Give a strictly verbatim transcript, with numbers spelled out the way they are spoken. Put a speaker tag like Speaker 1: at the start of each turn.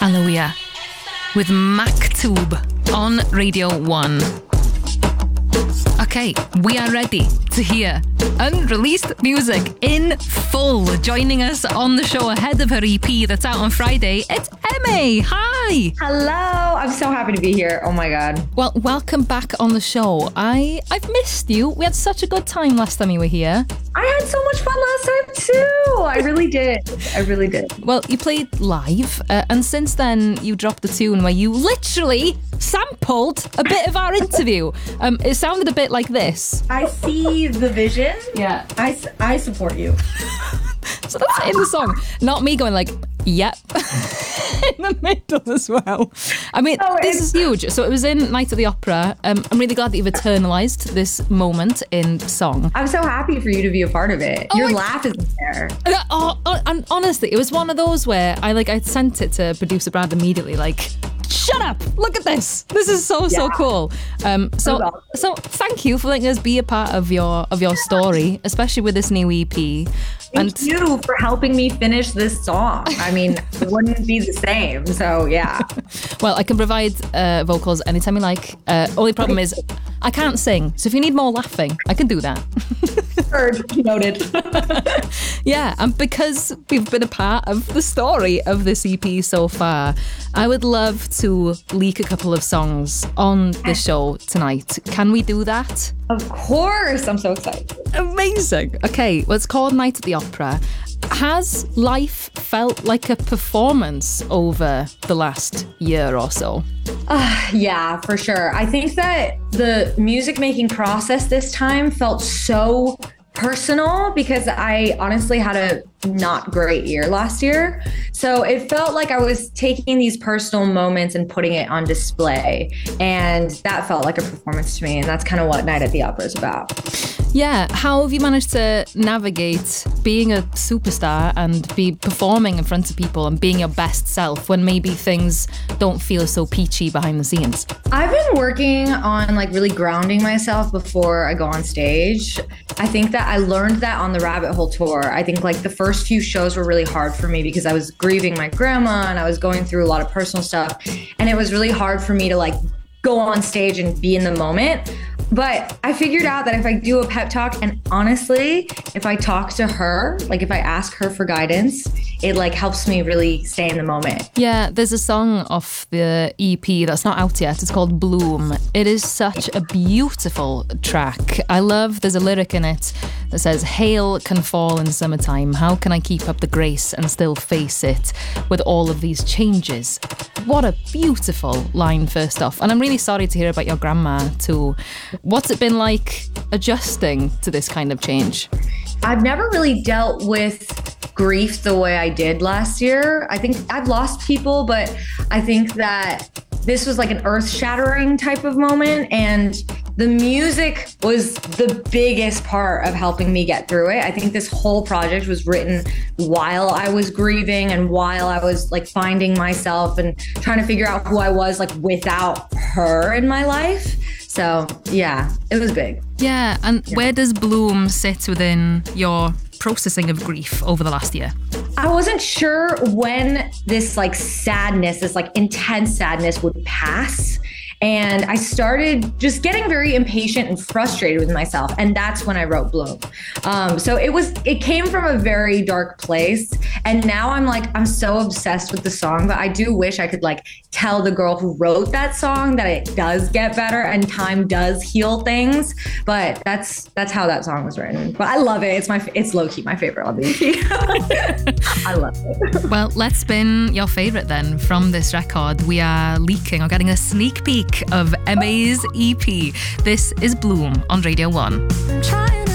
Speaker 1: Aloia with Maktub on Radio one. Okay, we are ready to hear unreleased music in full. Joining us on the show ahead of her E P that's out on Friday, it's Eme. Hi.
Speaker 2: Hello. I'm so happy to be here. Oh my God.
Speaker 1: Well, welcome back on the show. I, I've missed you. We had such a good time last time you were here.
Speaker 2: I had so much fun last time too. I really did. I really did.
Speaker 1: Well, you played live, uh, and since then you dropped a tune where you literally sampled a bit of our interview. Um, it sounded a bit like this.
Speaker 2: I see the vision.
Speaker 1: Yeah.
Speaker 2: I, I support you.
Speaker 1: So that's in the song. Not me going like, yep. In the middle as well. I mean, oh, this is huge. So it was in Night at the Opera. Um, I'm really glad that you've eternalized this moment in song.
Speaker 2: I'm so happy for you to be a part of it. Oh, Your I, laugh is there.
Speaker 1: Uh, oh, oh, and honestly, it was one of those where I like I sent it to producer Brad immediately, like, shut up! Look at this. This is so yeah. so cool. Um, so awesome. so thank you for letting us be a part of your of your story, especially with this new E P.
Speaker 2: Thank and you for helping me finish this song. I mean, it wouldn't be the same. So yeah.
Speaker 1: Well, I can provide uh, vocals anytime you like. Uh, only problem is I can't sing. So if you need more laughing, I can do that.
Speaker 2: Heard, noted.
Speaker 1: Yeah, and because we've been a part of the story of this E P so far, I would love to leak a couple of songs on the show tonight. Can we do that?
Speaker 2: Of course. I'm so excited.
Speaker 1: Amazing. Okay, well, it's called Night at the Opera. Has life felt like a performance over the last year or so?
Speaker 2: Uh, yeah, for sure. I think that the music making process this time felt so personal because I honestly had a not great year last year. So it felt like I was taking these personal moments and putting it on display. And that felt like a performance to me. And that's kind of what Night at the Opera is about.
Speaker 1: Yeah. How have you managed to navigate being a superstar and be performing in front of people and being your best self when maybe things don't feel so peachy behind the scenes?
Speaker 2: I've been working on like really grounding myself before I go on stage. I think that I learned that on the Rabbit Hole tour. I think like the first few shows were really hard for me because I was grieving my grandma and I was going through a lot of personal stuff. And it was really hard for me to like go on stage and be in the moment. But I figured out that if I do a pep talk, and honestly, if I talk to her, like if I ask her for guidance, it like helps me really stay in the moment.
Speaker 1: Yeah, there's a song off the E P that's not out yet. It's called Bloom. It is such a beautiful track. I love, there's a lyric in it that says, hail can fall in summertime. How can I keep up the grace and still face it with all of these changes? What a beautiful line, first off. And I'm really sorry to hear about your grandma too. What's it been like adjusting to this kind of change?
Speaker 2: I've never really dealt with grief the way I did last year. I think I've lost people, but I think that this was like an earth-shattering type of moment, and the music was the biggest part of helping me get through it. I think this whole project was written while I was grieving and while I was like finding myself and trying to figure out who I was like without her in my life. So yeah, it was big.
Speaker 1: Yeah, and yeah. Where does Bloom sit within your processing of grief over the last year?
Speaker 2: I wasn't sure when this like sadness, this like intense sadness would pass. And I started just getting very impatient and frustrated with myself. And that's when I wrote Bloom. Um, so it was, it came from a very dark place. And now I'm like, I'm so obsessed with the song, but I do wish I could like tell the girl who wrote that song that it does get better and time does heal things. But that's, that's how that song was written. But I love it. It's my, it's low key my favorite on the E P. I love it.
Speaker 1: Well, let's spin your favorite then from this record. We are leaking or getting a sneak peek of Eme's E P. This is Bloom on Radio one.